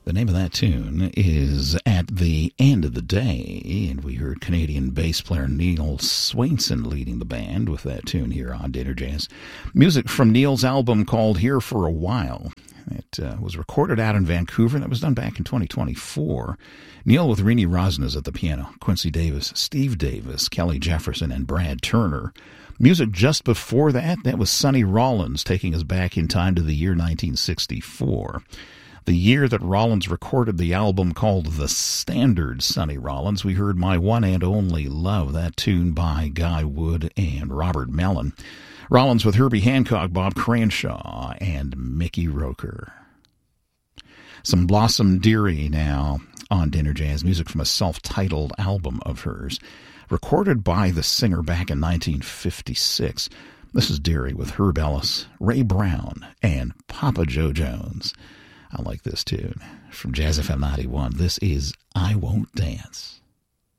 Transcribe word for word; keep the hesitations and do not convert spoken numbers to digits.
The name of that tune is At the End of the Day, and we heard Canadian bass player Neil Swainson leading the band with that tune here on Dinner Jazz. Music from Neil's album called Here for a While. It uh, was recorded out in Vancouver. That was done back in twenty twenty-four. Neil with Rini Rosnes at the piano, Quincy Davis, Steve Davis, Kelly Jefferson, and Brad Turner. Music just before that, that was Sonny Rollins taking us back in time to the year nineteen sixty-four. The year that Rollins recorded the album called The Standard Sonny Rollins, we heard My One and Only Love, that tune by Guy Wood and Robert Mellon. Rollins with Herbie Hancock, Bob Cranshaw, and Mickey Roker. Some Blossom Dearie now on Dinner Jazz, music from a self-titled album of hers, recorded by the singer back in nineteen fifty-six. This is Dearie with Herb Ellis, Ray Brown, and Papa Joe Jones. I like this tune. From Jazz F M ninety-one, this is I Won't Dance.